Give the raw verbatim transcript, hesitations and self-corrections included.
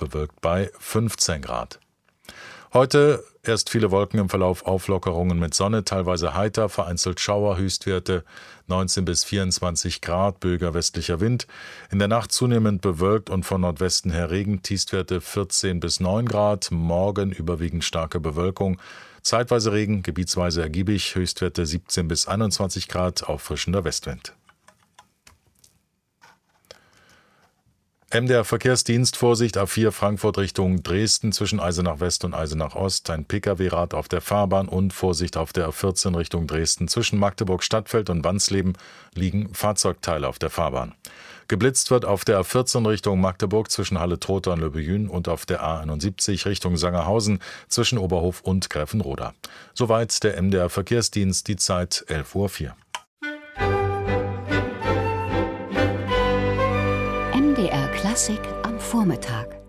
bewölkt bei fünfzehn Grad. Heute erst viele Wolken, im Verlauf Auflockerungen mit Sonne, teilweise heiter, vereinzelt Schauer, Höchstwerte neunzehn bis vierundzwanzig Grad, böiger westlicher Wind. In der Nacht zunehmend bewölkt und von Nordwesten her Regen, Tiefstwerte vierzehn bis neun Grad, morgen überwiegend starke Bewölkung, zeitweise Regen, gebietsweise ergiebig, Höchstwerte siebzehn bis einundzwanzig Grad, auffrischender Westwind. M D R Verkehrsdienst, Vorsicht, A vier Frankfurt Richtung Dresden zwischen Eisenach West und Eisenach Ost, ein Pkw-Rad auf der Fahrbahn und Vorsicht auf der A vierzehn Richtung Dresden zwischen Magdeburg Stadtfeld und Wansleben liegen Fahrzeugteile auf der Fahrbahn. Geblitzt wird auf der A vierzehn Richtung Magdeburg zwischen Halle-Trotha und Löbejün und auf der A einundsiebzig Richtung Sangerhausen zwischen Oberhof und Gräfenroda. Soweit der M D R Verkehrsdienst, die Zeit elf Uhr vier. M D R Klassik am Vormittag.